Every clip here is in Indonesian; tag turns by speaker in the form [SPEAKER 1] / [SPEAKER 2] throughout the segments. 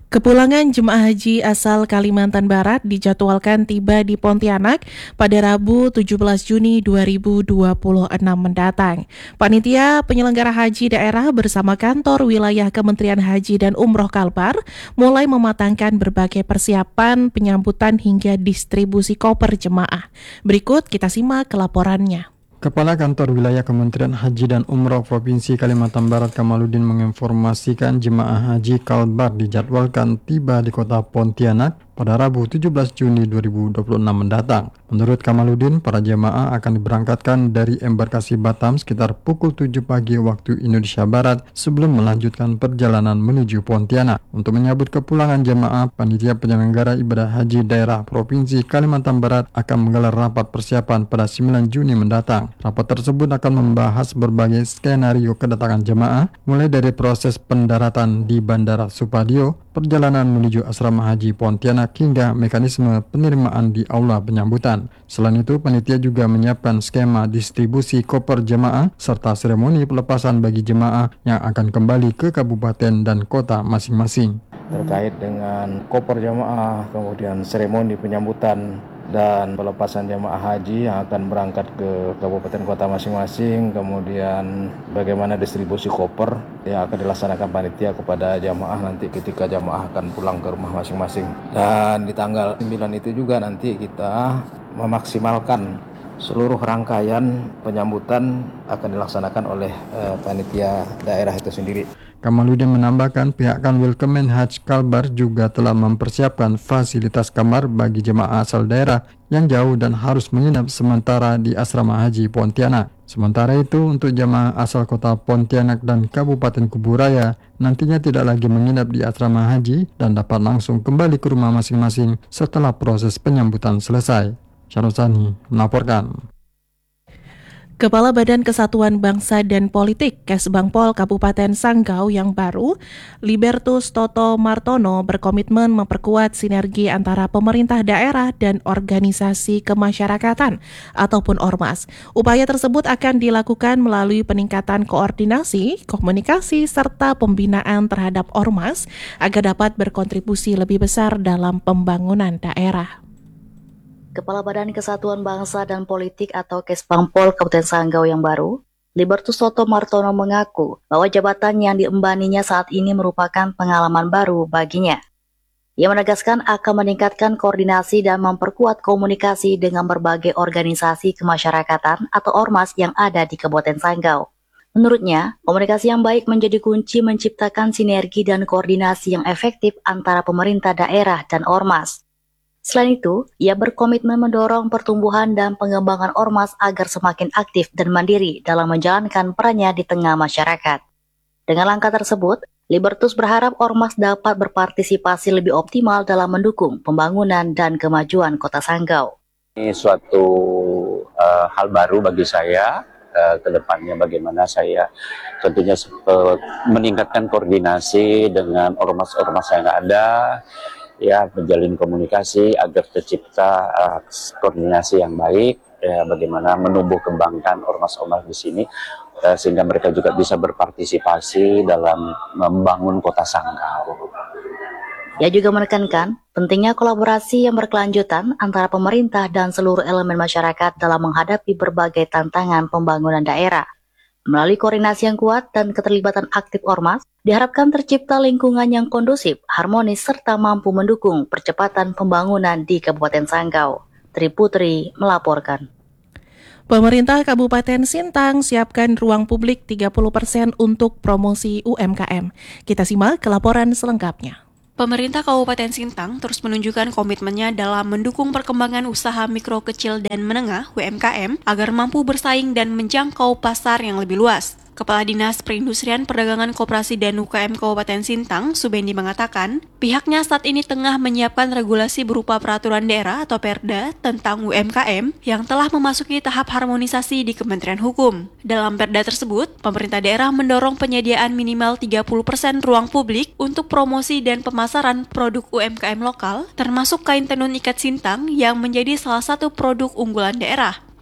[SPEAKER 1] Kepulangan jemaah haji asal Kalimantan Barat dijadwalkan tiba di Pontianak pada Rabu 17 Juni 2026 mendatang. Panitia penyelenggara haji daerah bersama kantor wilayah Kementerian Haji dan Umroh Kalbar mulai mematangkan berbagai persiapan penyambutan hingga distribusi koper jemaah. Berikut kita simak laporannya.
[SPEAKER 2] Kepala Kantor Wilayah Kementerian Haji dan Umroh Provinsi Kalimantan Barat Kamaludin menginformasikan jemaah haji Kalbar dijadwalkan tiba di kota Pontianak pada Rabu 17 Juni 2026 mendatang. Menurut Kamaludin, para jemaah akan diberangkatkan dari embarkasi Batam sekitar pukul 7 pagi waktu Indonesia Barat sebelum melanjutkan perjalanan menuju Pontianak. Untuk menyambut kepulangan jemaah, panitia penyelenggara ibadah haji daerah Provinsi Kalimantan Barat akan menggelar rapat persiapan pada 9 Juni mendatang. Rapat tersebut akan membahas berbagai skenario kedatangan jemaah, mulai dari proses pendaratan di Bandara Supadio, perjalanan menuju asrama haji Pontianak hingga mekanisme penerimaan di aula penyambutan. Selain itu, panitia juga menyiapkan skema distribusi koper jemaah serta seremoni pelepasan bagi jemaah yang akan kembali ke kabupaten dan kota masing-masing.
[SPEAKER 3] Terkait dengan koper jemaah, kemudian seremoni penyambutan dan pelepasan jemaah haji yang akan berangkat ke kabupaten kota masing-masing, kemudian bagaimana distribusi koper yang akan dilaksanakan panitia kepada jemaah nanti ketika jemaah akan pulang ke rumah masing-masing. Dan di tanggal 9 itu juga nanti kita memaksimalkan seluruh rangkaian penyambutan akan dilaksanakan oleh panitia daerah itu sendiri.
[SPEAKER 2] Kamaludin menambahkan pihak Kanwil Kemenhaj Kalbar juga telah mempersiapkan fasilitas kamar bagi jemaah asal daerah yang jauh dan harus menginap sementara di asrama haji Pontianak. Sementara itu, untuk jemaah asal kota Pontianak dan Kabupaten Kuburaya nantinya tidak lagi menginap di asrama haji dan dapat langsung kembali ke rumah masing-masing setelah proses penyambutan selesai. Syarosani melaporkan.
[SPEAKER 1] Kepala Badan Kesatuan Bangsa dan Politik Kesbangpol Kabupaten Sanggau yang baru, Libertus Toto Martono berkomitmen memperkuat sinergi antara pemerintah daerah dan organisasi kemasyarakatan ataupun ormas. Upaya tersebut akan dilakukan melalui peningkatan koordinasi, komunikasi, serta pembinaan terhadap ormas agar dapat berkontribusi lebih besar dalam pembangunan daerah.
[SPEAKER 4] Kepala Badan Kesatuan Bangsa dan Politik atau Kesbangpol Kabupaten Sanggau yang baru, Libertus Toto Martono mengaku bahwa jabatan yang diembaninya saat ini merupakan pengalaman baru baginya. Ia menegaskan akan meningkatkan koordinasi dan memperkuat komunikasi dengan berbagai organisasi kemasyarakatan atau ormas yang ada di Kabupaten Sanggau. Menurutnya, komunikasi yang baik menjadi kunci menciptakan sinergi dan koordinasi yang efektif antara pemerintah daerah dan ormas. Selain itu, ia berkomitmen mendorong pertumbuhan dan pengembangan ormas agar semakin aktif dan mandiri dalam menjalankan perannya di tengah masyarakat. Dengan langkah tersebut, Libertus berharap ormas dapat berpartisipasi lebih optimal dalam mendukung pembangunan dan kemajuan Kota Sanggau.
[SPEAKER 5] Ini suatu hal baru bagi saya. Ke depannya bagaimana saya tentunya meningkatkan koordinasi dengan ormas-ormas yang ada, ya, menjalin komunikasi agar tercipta koordinasi yang baik, ya, bagaimana menumbuh kembangkan ormas-ormas di sini sehingga mereka juga bisa berpartisipasi dalam membangun Kota Sanggau.
[SPEAKER 4] Ia juga menekankan pentingnya kolaborasi yang berkelanjutan antara pemerintah dan seluruh elemen masyarakat dalam menghadapi berbagai tantangan pembangunan daerah. Melalui koordinasi yang kuat dan keterlibatan aktif ormas, diharapkan tercipta lingkungan yang kondusif, harmonis, serta mampu mendukung percepatan pembangunan di Kabupaten Sanggau. Tri Putri melaporkan.
[SPEAKER 1] Pemerintah Kabupaten Sintang siapkan ruang publik 30% untuk promosi UMKM. Kita simak laporan selengkapnya.
[SPEAKER 6] Pemerintah Kabupaten Sintang terus menunjukkan komitmennya dalam mendukung perkembangan usaha mikro, kecil, dan menengah (UMKM) agar mampu bersaing dan menjangkau pasar yang lebih luas. Kepala Dinas Perindustrian Perdagangan Koperasi dan UKM Kabupaten Sintang, Subendi, mengatakan, pihaknya saat ini tengah menyiapkan regulasi berupa peraturan daerah atau Perda tentang UMKM yang telah memasuki tahap harmonisasi di Kementerian Hukum. Dalam Perda tersebut, pemerintah daerah mendorong penyediaan minimal 30% ruang publik untuk promosi dan pemasaran produk UMKM lokal, termasuk kain tenun ikat Sintang yang menjadi salah satu produk unggulan daerah.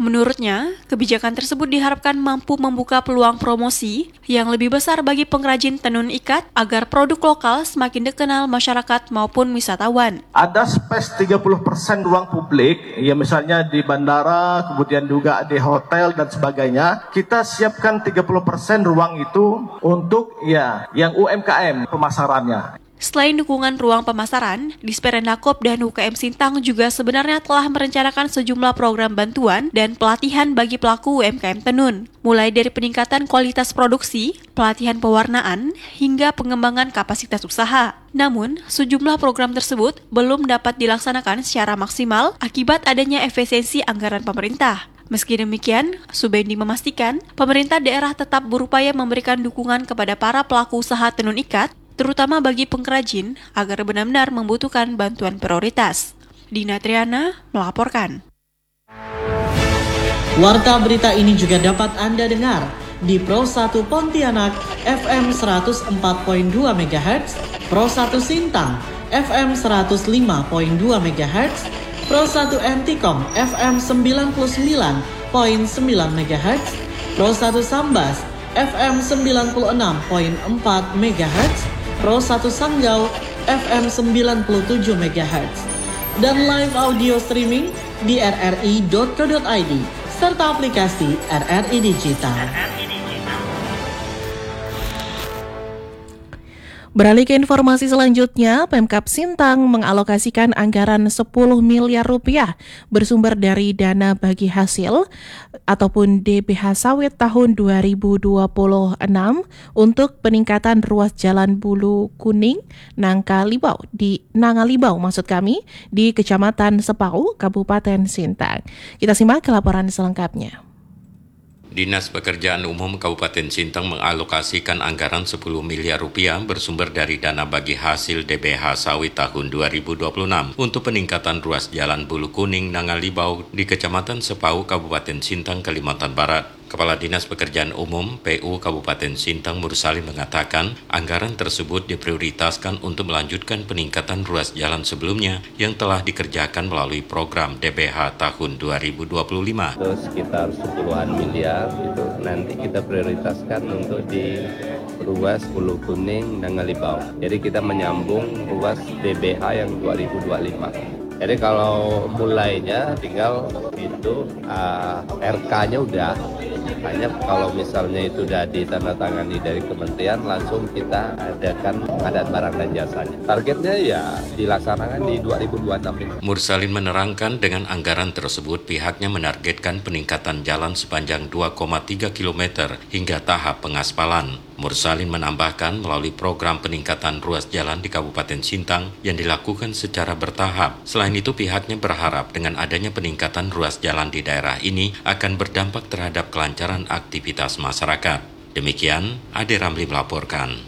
[SPEAKER 6] Menurutnya, kebijakan tersebut diharapkan mampu membuka peluang promosi yang lebih besar bagi pengrajin tenun ikat agar produk lokal semakin dikenal masyarakat maupun wisatawan.
[SPEAKER 7] Ada space 30% ruang publik, ya misalnya di bandara, kemudian juga di hotel dan sebagainya. Kita siapkan 30% ruang itu untuk yang UMKM pemasarannya.
[SPEAKER 6] Selain dukungan ruang pemasaran, Disperendakop dan UKM Sintang juga sebenarnya telah merencanakan sejumlah program bantuan dan pelatihan bagi pelaku UMKM tenun, mulai dari peningkatan kualitas produksi, pelatihan pewarnaan, hingga pengembangan kapasitas usaha. Namun, sejumlah program tersebut belum dapat dilaksanakan secara maksimal akibat adanya efisiensi anggaran pemerintah. Meski demikian, Subendi memastikan pemerintah daerah tetap berupaya memberikan dukungan kepada para pelaku usaha tenun ikat, terutama bagi pengrajin, agar benar-benar membutuhkan bantuan prioritas. Dina Triana melaporkan.
[SPEAKER 8] Warta berita ini juga dapat Anda dengar di Pro 1 Pontianak FM 104.2 MHz, Pro 1 Sintang FM 105.2 MHz, Pro 1 Antikom FM 99.9 MHz, Pro 1 Sambas FM 96.4 MHz, Pro 1 Sanggau FM 97 MHz, dan live audio streaming di rri.co.id serta aplikasi RRI Digital.
[SPEAKER 1] Beralih ke informasi selanjutnya, Pemkab Sintang mengalokasikan anggaran 10 miliar rupiah bersumber dari dana bagi hasil ataupun DBH sawit tahun 2026 untuk peningkatan ruas jalan Bulu Kuning Nangalibau di Kecamatan Sepau, Kabupaten Sintang. Kita simak laporan selengkapnya.
[SPEAKER 9] Dinas Pekerjaan Umum Kabupaten Sintang mengalokasikan anggaran 10 miliar rupiah bersumber dari dana bagi hasil DBH sawit tahun 2026 untuk peningkatan ruas jalan Bulu Kuning Nangalibau di Kecamatan Sepau, Kabupaten Sintang, Kalimantan Barat. Kepala Dinas Pekerjaan Umum PU Kabupaten Sintang Mursalim mengatakan anggaran tersebut diprioritaskan untuk melanjutkan peningkatan ruas jalan sebelumnya yang telah dikerjakan melalui program DBH tahun 2025.
[SPEAKER 10] Itu sekitar 10-an miliar itu nanti kita prioritaskan untuk di ruas Bulu Kuning Nangalibau. Jadi kita menyambung ruas DBH yang 2025. Jadi kalau mulainya tinggal itu RK-nya udah. Hanya kalau misalnya itu sudah ditandatangani dari kementerian, langsung kita adakan adat barang dan jasanya. Targetnya ya dilaksanakan di 2026 ini.
[SPEAKER 9] Mursalim menerangkan dengan anggaran tersebut pihaknya menargetkan peningkatan jalan sepanjang 2,3 km hingga tahap pengaspalan. Mursalim menambahkan melalui program peningkatan ruas jalan di Kabupaten Sintang yang dilakukan secara bertahap. Selain itu pihaknya berharap dengan adanya peningkatan ruas jalan di daerah ini akan berdampak terhadap kelancaran aktivitas masyarakat. Demikian, Ade Ramli melaporkan.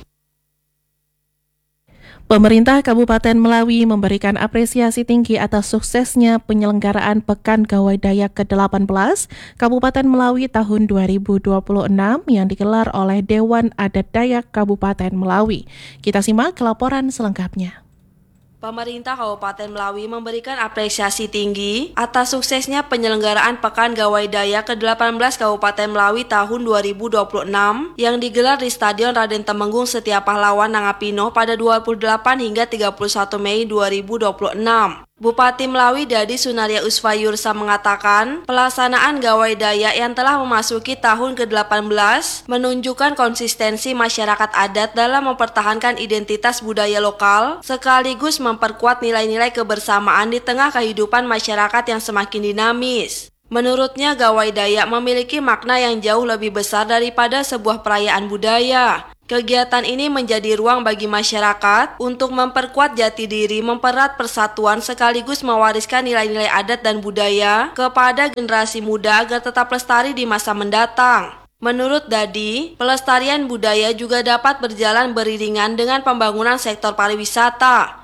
[SPEAKER 1] Pemerintah Kabupaten Melawi memberikan apresiasi tinggi atas suksesnya penyelenggaraan Pekan Gawai Dayak ke-18 Kabupaten Melawi tahun 2026 yang digelar oleh Dewan Adat Dayak Kabupaten Melawi. Kita simak laporan selengkapnya.
[SPEAKER 11] Pemerintah Kabupaten Melawi memberikan apresiasi tinggi atas suksesnya penyelenggaraan Pekan Gawai Dayak ke-18 Kabupaten Melawi tahun 2026 yang digelar di Stadion Raden Temenggung Setia Pahlawan Nangapino pada 28 hingga 31 Mei 2026. Bupati Melawi Dadi Sunaria Usfayursa mengatakan pelaksanaan Gawai Dayak yang telah memasuki tahun ke-18 menunjukkan konsistensi masyarakat adat dalam mempertahankan identitas budaya lokal sekaligus memperkuat nilai-nilai kebersamaan di tengah kehidupan masyarakat yang semakin dinamis. Menurutnya, Gawai Dayak memiliki makna yang jauh lebih besar daripada sebuah perayaan budaya. Kegiatan ini menjadi ruang bagi masyarakat untuk memperkuat jati diri, mempererat persatuan sekaligus mewariskan nilai-nilai adat dan budaya kepada generasi muda agar tetap lestari di masa mendatang. Menurut Dadi, pelestarian budaya juga dapat berjalan beriringan dengan pembangunan sektor pariwisata.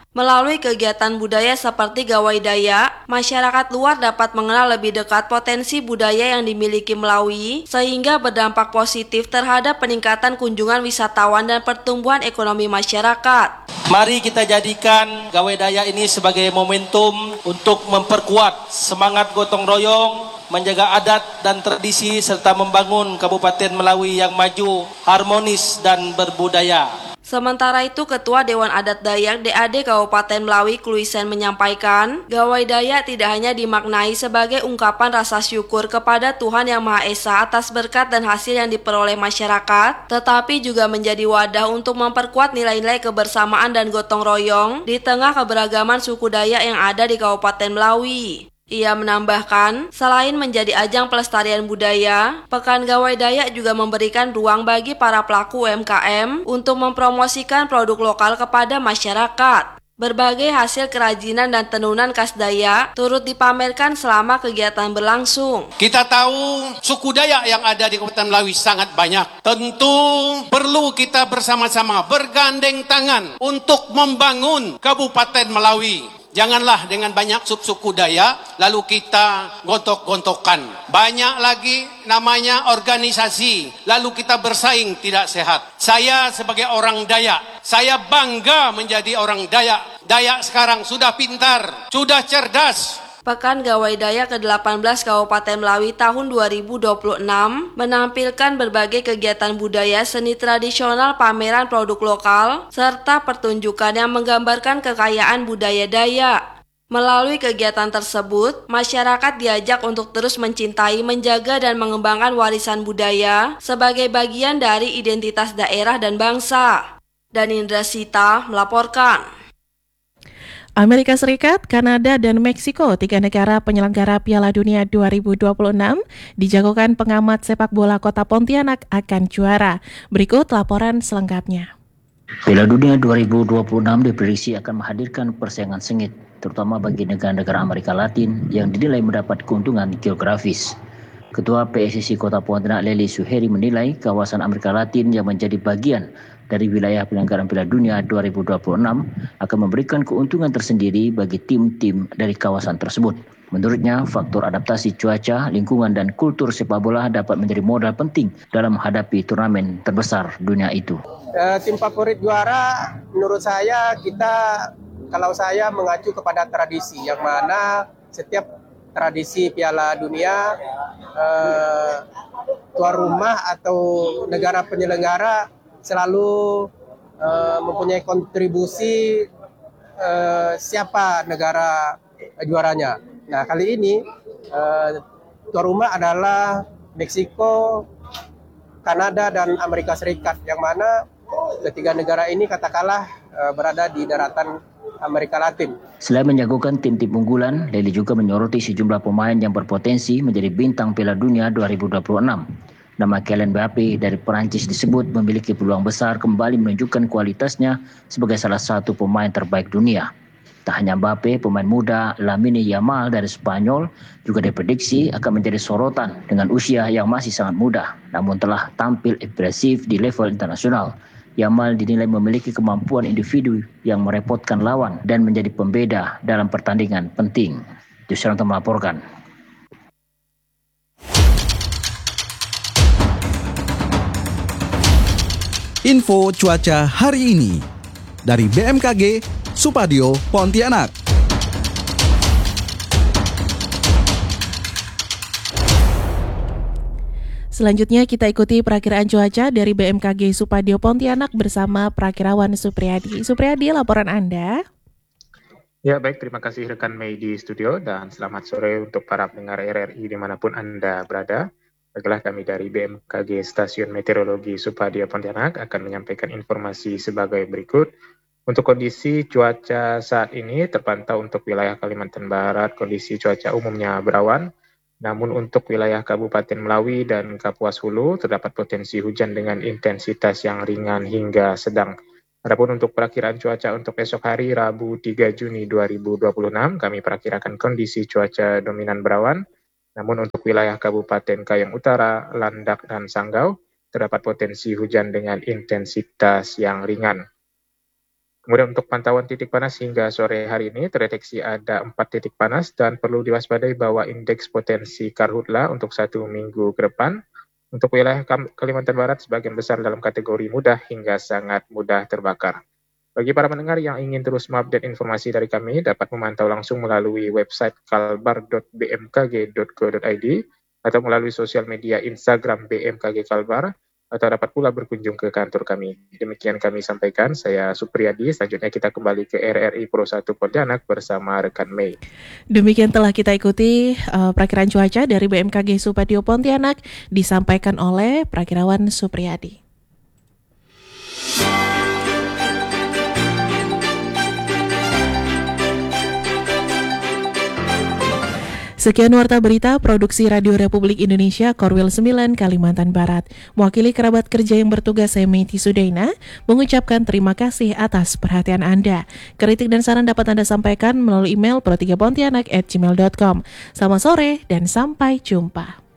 [SPEAKER 11] Melalui kegiatan budaya seperti gawai Dayak, masyarakat luar dapat mengenal lebih dekat potensi budaya yang dimiliki Melawi, sehingga berdampak positif terhadap peningkatan kunjungan wisatawan dan pertumbuhan ekonomi masyarakat.
[SPEAKER 12] Mari kita jadikan gawai Dayak ini sebagai momentum untuk memperkuat semangat gotong royong, menjaga adat dan tradisi, serta membangun Kabupaten Melawi yang maju, harmonis, dan berbudaya.
[SPEAKER 11] Sementara itu, Ketua Dewan Adat Dayak DAD Kabupaten Melawi Kluisen menyampaikan, gawai Dayak tidak hanya dimaknai sebagai ungkapan rasa syukur kepada Tuhan Yang Maha Esa atas berkat dan hasil yang diperoleh masyarakat, tetapi juga menjadi wadah untuk memperkuat nilai-nilai kebersamaan dan gotong royong di tengah keberagaman suku Dayak yang ada di Kabupaten Melawi. Ia menambahkan, selain menjadi ajang pelestarian budaya, Pekan Gawai Dayak juga memberikan ruang bagi para pelaku UMKM untuk mempromosikan produk lokal kepada masyarakat. Berbagai hasil kerajinan dan tenunan khas Dayak turut dipamerkan selama kegiatan berlangsung.
[SPEAKER 13] Kita tahu suku Dayak yang ada di Kabupaten Melawi sangat banyak. Tentu perlu kita bersama-sama bergandeng tangan untuk membangun Kabupaten Melawi. Janganlah dengan banyak subsuku Dayak lalu kita gontok-gontokan. Banyak lagi namanya organisasi, lalu kita bersaing tidak sehat. Saya sebagai orang Dayak, saya bangga menjadi orang Dayak. Dayak sekarang sudah pintar, sudah cerdas.
[SPEAKER 11] Pekan Gawai Dayak ke-18 Kabupaten Melawi tahun 2026 menampilkan berbagai kegiatan budaya, seni tradisional, pameran produk lokal, serta pertunjukan yang menggambarkan kekayaan budaya Dayak. Melalui kegiatan tersebut, masyarakat diajak untuk terus mencintai, menjaga, dan mengembangkan warisan budaya sebagai bagian dari identitas daerah dan bangsa. Dan Indra Sita melaporkan.
[SPEAKER 1] Amerika Serikat, Kanada, dan Meksiko, 3 negara penyelenggara Piala Dunia 2026, dijagokan pengamat sepak bola Kota Pontianak akan juara. Berikut laporan selengkapnya.
[SPEAKER 14] Piala Dunia 2026 diprediksi akan menghadirkan persaingan sengit, terutama bagi negara-negara Amerika Latin yang dinilai mendapat keuntungan geografis. Ketua PSSI Kota Pontianak Lely Suheri menilai kawasan Amerika Latin yang menjadi bagian dari wilayah penyelenggaraan Piala Dunia 2026 akan memberikan keuntungan tersendiri bagi tim-tim dari kawasan tersebut. Menurutnya, faktor adaptasi cuaca, lingkungan, dan kultur sepak bola dapat menjadi modal penting dalam menghadapi turnamen terbesar dunia itu.
[SPEAKER 15] Tim favorit juara, menurut saya kalau saya mengacu kepada tradisi, yang mana setiap tradisi Piala Dunia, tuan rumah atau negara penyelenggara selalu mempunyai kontribusi siapa negara juaranya. Nah, kali ini tuan rumah adalah Meksiko, Kanada, dan Amerika Serikat, yang mana ketiga negara ini katakanlah berada di daratan Amerika Latin.
[SPEAKER 14] Selain menjagokan tim-tim unggulan, Lely juga menyoroti sejumlah pemain yang berpotensi menjadi bintang Piala Dunia 2026. Nama Kylian Mbappe dari Perancis disebut memiliki peluang besar kembali menunjukkan kualitasnya sebagai salah satu pemain terbaik dunia. Tak hanya Mbappe, pemain muda Lamine Yamal dari Spanyol juga diprediksi akan menjadi sorotan dengan usia yang masih sangat muda, namun telah tampil impresif di level internasional. Yamal dinilai memiliki kemampuan individu yang merepotkan lawan dan menjadi pembeda dalam pertandingan penting. Yusranto melaporkan.
[SPEAKER 16] Info cuaca hari ini dari BMKG Supadio Pontianak.
[SPEAKER 1] Selanjutnya kita ikuti perakiraan cuaca dari BMKG Supadio Pontianak bersama Prakirawan Supriyadi. Supriyadi, laporan Anda.
[SPEAKER 17] Ya, baik, terima kasih rekan Mei di studio dan selamat sore untuk para pendengar RRI dimanapun Anda berada. Baiklah, kami dari BMKG Stasiun Meteorologi Supadio Pontianak akan menyampaikan informasi sebagai berikut. Untuk kondisi cuaca saat ini terpantau untuk wilayah Kalimantan Barat, kondisi cuaca umumnya berawan. Namun untuk wilayah Kabupaten Melawi dan Kapuas Hulu terdapat potensi hujan dengan intensitas yang ringan hingga sedang. Adapun untuk perakiraan cuaca untuk esok hari Rabu 3 Juni 2026, kami perakirakan kondisi cuaca dominan berawan. Namun untuk wilayah Kabupaten Kayong Utara, Landak, dan Sanggau terdapat potensi hujan dengan intensitas yang ringan. Kemudian untuk pantauan titik panas hingga sore hari ini terdeteksi ada 4 titik panas dan perlu diwaspadai bahwa indeks potensi karhutla untuk 1 minggu ke depan untuk wilayah Kalimantan Barat sebagian besar dalam kategori mudah hingga sangat mudah terbakar. Bagi para pendengar yang ingin terus mengupdate informasi dari kami dapat memantau langsung melalui website kalbar.bmkg.go.id atau melalui sosial media Instagram BMKG Kalbar, atau dapat pula berkunjung ke kantor kami. Demikian kami sampaikan, saya Supriyadi. Selanjutnya kita kembali ke RRI Pro 1 Pontianak bersama rekan Mei.
[SPEAKER 1] Demikian telah kita ikuti perakiraan cuaca dari BMKG Supadio Pontianak disampaikan oleh Prakirawan Supriyadi. Sekian warta berita produksi Radio Republik Indonesia Korwil 9 Kalimantan Barat. Mewakili kerabat kerja yang bertugas, saya Meiti Sudaina mengucapkan terima kasih atas perhatian Anda. Kritik dan saran dapat Anda sampaikan melalui email pro3pontianak@gmail.com. Selamat sore dan sampai jumpa.